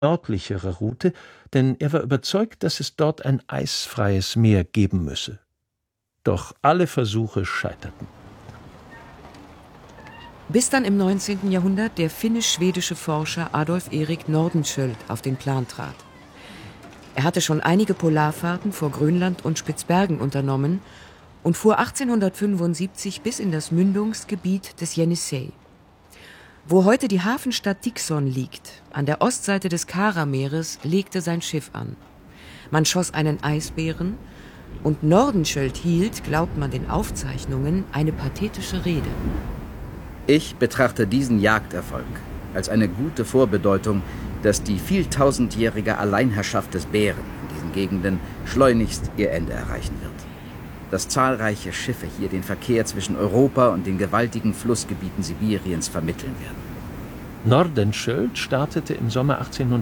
nördlichere Route, denn er war überzeugt, dass es dort ein eisfreies Meer geben müsse. Doch alle Versuche scheiterten. Bis dann im 19. Jahrhundert der finnisch-schwedische Forscher Adolf Erik Nordenskiöld auf den Plan trat. Er hatte schon einige Polarfahrten vor Grönland und Spitzbergen unternommen und fuhr 1875 bis in das Mündungsgebiet des Jenisej. Wo heute die Hafenstadt Tikson liegt, an der Ostseite des Karameeres, legte sein Schiff an. Man schoss einen Eisbären und Nordenskiöld hielt, glaubt man den Aufzeichnungen, eine pathetische Rede. Ich betrachte diesen Jagderfolg als eine gute Vorbedeutung, dass die vieltausendjährige Alleinherrschaft des Bären in diesen Gegenden schleunigst ihr Ende erreichen wird. Dass zahlreiche Schiffe hier den Verkehr zwischen Europa und den gewaltigen Flussgebieten Sibiriens vermitteln werden. Nordenskiöld startete im Sommer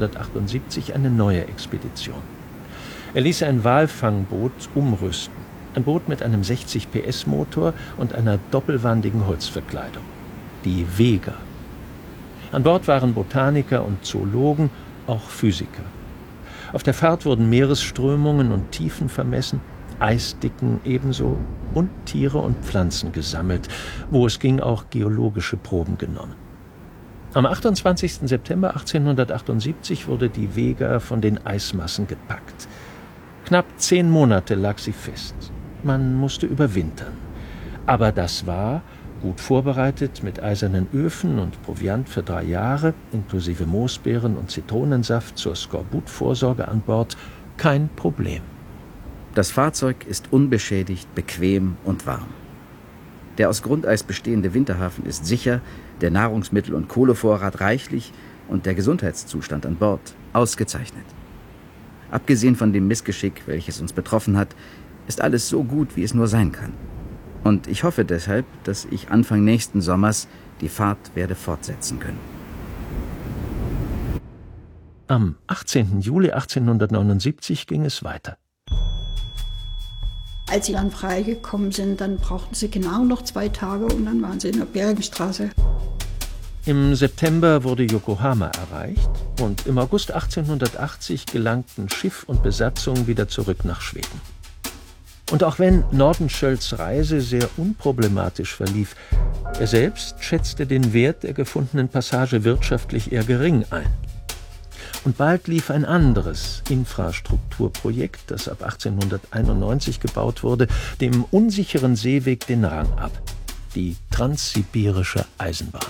1878 eine neue Expedition. Er ließ ein Walfangboot umrüsten, ein Boot mit einem 60 PS Motor und einer doppelwandigen Holzverkleidung, die Vega. An Bord waren Botaniker und Zoologen, auch Physiker. Auf der Fahrt wurden Meeresströmungen und Tiefen vermessen, Eisdicken ebenso und Tiere und Pflanzen gesammelt, wo es ging auch geologische Proben genommen. Am 28. September 1878 wurde die Vega von den Eismassen gepackt. Knapp 10 Monate lag sie fest. Man musste überwintern. Aber das war, gut vorbereitet mit eisernen Öfen und Proviant für 3 Jahre, inklusive Moosbeeren und Zitronensaft zur Skorbutvorsorge an Bord, kein Problem. Das Fahrzeug ist unbeschädigt, bequem und warm. Der aus Grundeis bestehende Winterhafen ist sicher, der Nahrungsmittel- und Kohlevorrat reichlich und der Gesundheitszustand an Bord ausgezeichnet. Abgesehen von dem Missgeschick, welches uns betroffen hat, ist alles so gut, wie es nur sein kann. Und ich hoffe deshalb, dass ich Anfang nächsten Sommers die Fahrt werde fortsetzen können. Am 18. Juli 1879 ging es weiter. Als sie dann freigekommen sind, dann brauchten sie genau noch 2 Tage und dann waren sie in der Beringsstraße. Im September wurde Yokohama erreicht und im August 1880 gelangten Schiff und Besatzung wieder zurück nach Schweden. Und auch wenn Nordenskiölds Reise sehr unproblematisch verlief, er selbst schätzte den Wert der gefundenen Passage wirtschaftlich eher gering ein. Und bald lief ein anderes Infrastrukturprojekt, das ab 1891 gebaut wurde, dem unsicheren Seeweg den Rang ab: die Transsibirische Eisenbahn.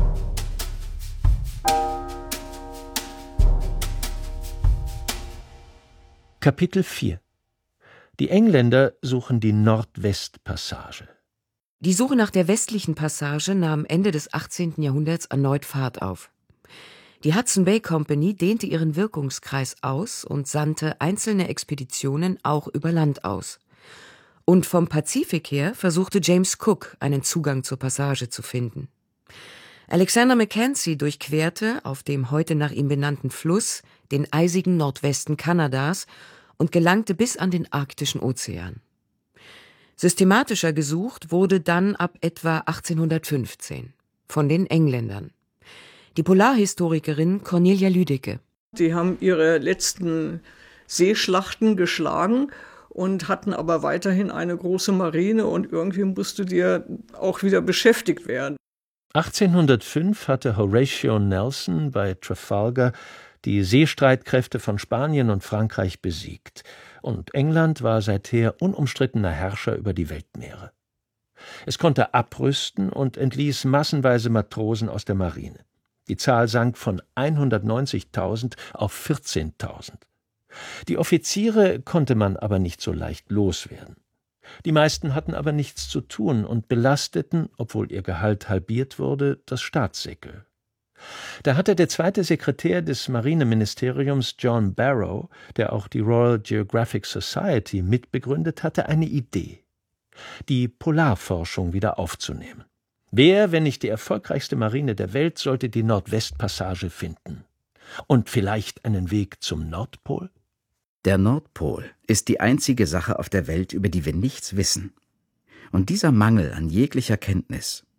Kapitel 4: Die Engländer suchen die Nordwestpassage. Die Suche nach der westlichen Passage nahm Ende des 18. Jahrhunderts erneut Fahrt auf. Die Hudson Bay Company dehnte ihren Wirkungskreis aus und sandte einzelne Expeditionen auch über Land aus. Und vom Pazifik her versuchte James Cook, einen Zugang zur Passage zu finden. Alexander Mackenzie durchquerte auf dem heute nach ihm benannten Fluss den eisigen Nordwesten Kanadas und gelangte bis an den Arktischen Ozean. Systematischer gesucht wurde dann ab etwa 1815 von den Engländern. Die Polarhistorikerin Cornelia Lüdecke. Die haben ihre letzten Seeschlachten geschlagen und hatten aber weiterhin eine große Marine und irgendwie musste die ja auch wieder beschäftigt werden. 1805 hatte Horatio Nelson bei Trafalgar die Seestreitkräfte von Spanien und Frankreich besiegt, und England war seither unumstrittener Herrscher über die Weltmeere. Es konnte abrüsten und entließ massenweise Matrosen aus der Marine. Die Zahl sank von 190.000 auf 14.000. Die Offiziere konnte man aber nicht so leicht loswerden. Die meisten hatten aber nichts zu tun und belasteten, obwohl ihr Gehalt halbiert wurde, das Staatssäckel. Da hatte der zweite Sekretär des Marineministeriums, John Barrow, der auch die Royal Geographic Society mitbegründet hatte, eine Idee: die Polarforschung wieder aufzunehmen. Wer, wenn nicht die erfolgreichste Marine der Welt, sollte die Nordwestpassage finden? Und vielleicht einen Weg zum Nordpol? Der Nordpol ist die einzige Sache auf der Welt, über die wir nichts wissen. Und dieser Mangel an jeglicher Kenntnis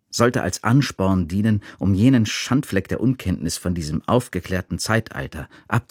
sollte als Ansporn dienen, um jenen Schandfleck der Unkenntnis von diesem aufgeklärten Zeitalter